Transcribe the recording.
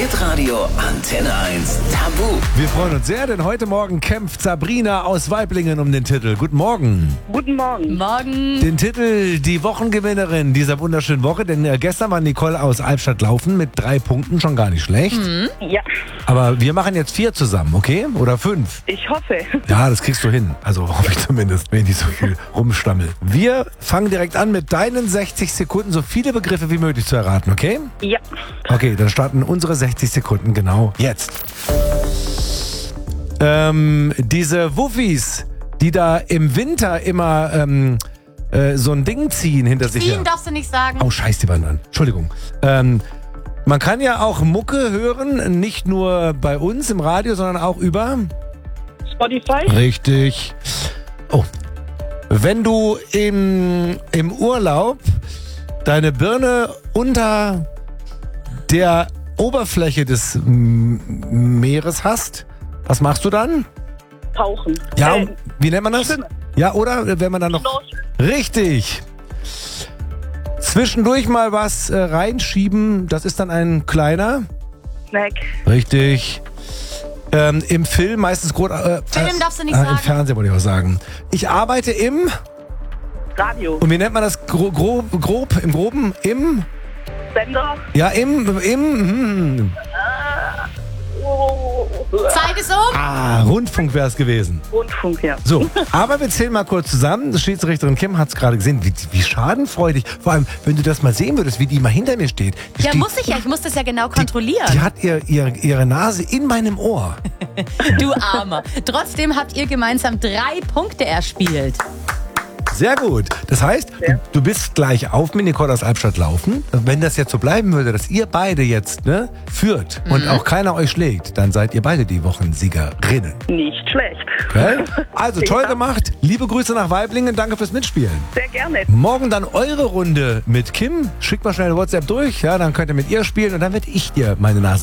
Hitradio Antenne 1 Tabu. Wir freuen uns sehr, denn heute Morgen kämpft Sabrina aus Waiblingen um den Titel. Guten Morgen. Guten Morgen. Morgen. Den Titel, die Wochengewinnerin dieser wunderschönen Woche, denn gestern war Nicole aus Albstadt laufen mit 3 Punkten, schon gar nicht schlecht. Ja, Aber wir machen jetzt 4 zusammen, okay? Oder 5? ich hoffe. Ja, das kriegst du hin. Also hoffe ich zumindest, wenn ich nicht so viel rumstammel. Wir fangen direkt an mit deinen 60 Sekunden, so viele Begriffe wie möglich zu erraten, okay? Ja, Okay, dann starten unsere 60 Sekunden genau jetzt. Diese Wuffis, die da im Winter immer so ein Ding ziehen hinter sich her. Ziehen darfst du nicht sagen. Oh, scheiß die Wand an. Entschuldigung. Man kann ja auch Mucke hören, nicht nur bei uns im Radio, sondern auch über... Spotify. Richtig. Oh. Wenn du im Urlaub deine Birne unter der Oberfläche des Meeres hast, was machst du dann? Tauchen. Ja, wie nennt man das? Schwimmen. Ja, oder wenn man dann noch... Schnorcheln. Richtig. Zwischendurch mal was reinschieben, das ist dann ein kleiner. Snack. Richtig. Im Film meistens Film darfst du nicht Im sagen. Fernsehen wollte ich auch sagen. Ich arbeite im... Radio. Und wie nennt man das grob im Groben? Im... Sender. Ja, Zeit ist um. Rundfunk wäre es gewesen. Rundfunk, ja. So, aber wir zählen mal kurz zusammen. Die Schiedsrichterin Kim hat es gerade gesehen. Wie schadenfreudig. Vor allem, wenn du das mal sehen würdest, wie die mal hinter mir steht. Die Ja, steht, muss ich ja. Ich muss das ja genau kontrollieren. Die hat ihre Nase in meinem Ohr. Du Armer. Trotzdem habt ihr gemeinsam 3 Punkte erspielt. Sehr gut. Das heißt, du bist gleich auf mit Nicole aus Albstadt laufen. Wenn das jetzt so bleiben würde, dass ihr beide jetzt führt und auch keiner euch schlägt, dann seid ihr beide die Wochensiegerinnen. Nicht schlecht. Okay? Also toll gemacht. Liebe Grüße nach Waiblingen. Danke fürs Mitspielen. Sehr gerne. Morgen dann eure Runde mit Kim. Schickt mal schnell eine WhatsApp durch. Ja, dann könnt ihr mit ihr spielen und dann werde ich dir meine Nase